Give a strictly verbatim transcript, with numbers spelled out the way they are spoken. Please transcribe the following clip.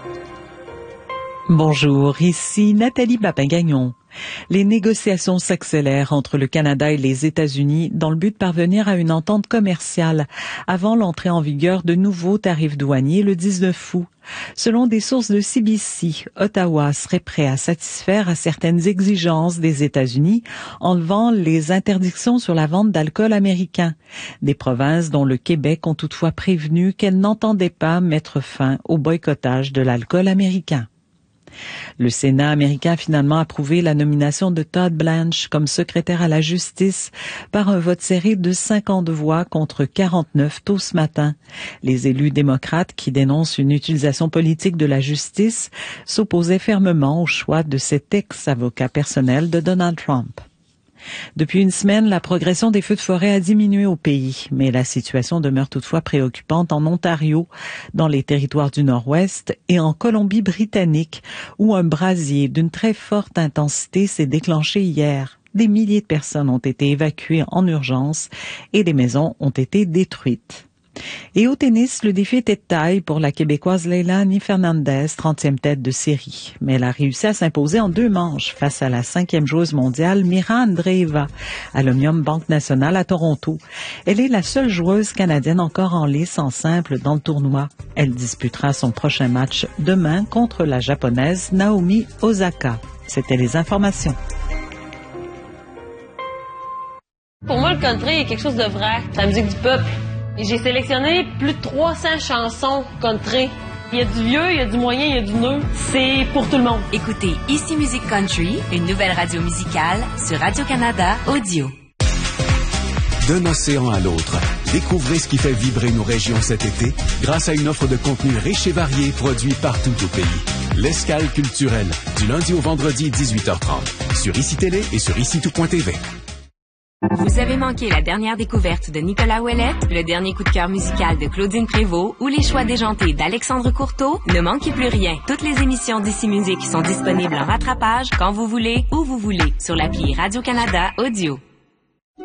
Bonjour, ici Nathalie Papin-Gagnon. Les négociations s'accélèrent entre le Canada et les États-Unis dans le but de parvenir à une entente commerciale avant l'entrée en vigueur de nouveaux tarifs douaniers le dix-neuf août. Selon des sources de C B C, Ottawa serait prêt à satisfaire à certaines exigences des États-Unis en levant les interdictions sur la vente d'alcool américain. Des provinces dont le Québec ont toutefois prévenu qu'elles n'entendaient pas mettre fin au boycottage de l'alcool américain. Le Sénat américain a finalement approuvé la nomination de Todd Blanche comme secrétaire à la justice par un vote serré de cinquante voix contre quarante-neuf tôt ce matin. Les élus démocrates qui dénoncent une utilisation politique de la justice s'opposaient fermement au choix de cet ex-avocat personnel de Donald Trump. Depuis une semaine, la progression des feux de forêt a diminué au pays, mais la situation demeure toutefois préoccupante en Ontario, dans les territoires du Nord-Ouest et en Colombie-Britannique, où un brasier d'une très forte intensité s'est déclenché hier. Des milliers de personnes ont été évacuées en urgence et des maisons ont été détruites. Et au tennis, le défi était de taille pour la Québécoise Leilani Fernandez, trentième tête de série. Mais elle a réussi à s'imposer en deux manches face à la cinquième joueuse mondiale Mira Andreeva à l'Omnium Banque Nationale à Toronto. Elle est la seule joueuse canadienne encore en lice en simple dans le tournoi. Elle disputera son prochain match demain contre la japonaise Naomi Osaka. C'était les informations. Pour moi, le country est quelque chose de vrai. C'est la musique du peuple. Et j'ai sélectionné plus de trois cents chansons country. Il y a du vieux, il y a du moyen, il y a du neuf. C'est pour tout le monde. Écoutez Ici Musique Country, une nouvelle radio musicale sur Radio-Canada Audio. D'un océan à l'autre, découvrez ce qui fait vibrer nos régions cet été grâce à une offre de contenu riche et varié produit partout au pays. L'Escale culturelle, du lundi au vendredi dix-huit heures trente, sur Ici Télé et sur ici tout point t v. Vous avez manqué la dernière découverte de Nicolas Ouellette, le dernier coup de cœur musical de Claudine Prévost ou les choix déjantés d'Alexandre Courteau? Ne manquez plus rien. Toutes les émissions d'Ici Musique sont disponibles en rattrapage quand vous voulez, où vous voulez, sur l'appli Radio-Canada Audio.